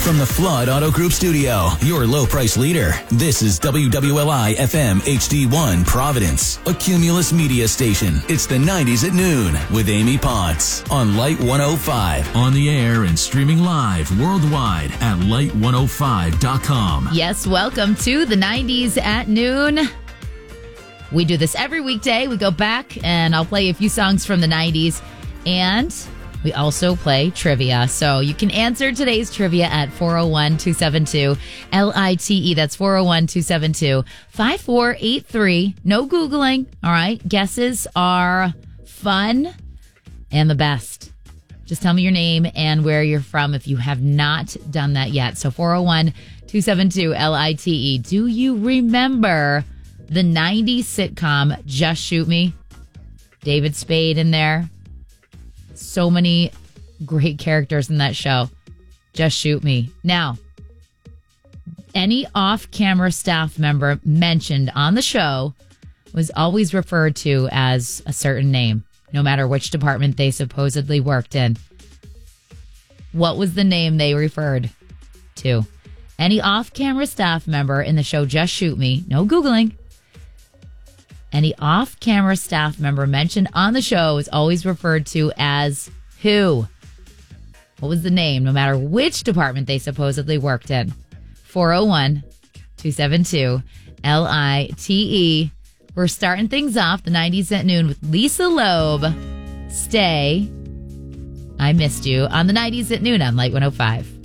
From the Flood Auto Group studio, your low price leader, this is WWLI FM HD1 Providence, a Cumulus media station. It's the 90s at noon with Amy Potts on Light 105. On the air and streaming live worldwide at light105.com. Yes, welcome to the 90s at noon. We do this every weekday. We go back and I'll play a few songs from the 90s, and we also play trivia. So you can answer today's trivia at 401-272-LITE. That's 401-272-5483. No Googling. All right. Guesses are fun and the best. Just tell me your name and where you're from if you have not done that yet. So 401-272-LITE. Do you remember the 90s sitcom Just Shoot Me? David Spade in there. So many great characters in that show. Just Shoot Me. Now, any off-camera staff member mentioned on the show was always referred to as a certain name, no matter which department they supposedly worked in. What was the name they referred to? Any off-camera staff member in the show Just Shoot Me, no Googling, any off-camera staff member mentioned on the show is always referred to as who? What was the name, no matter which department they supposedly worked in? 401-272-LITE. We're starting things off the 90s at noon with Lisa Loeb. Stay. I Missed You on the 90s at noon on Light 105.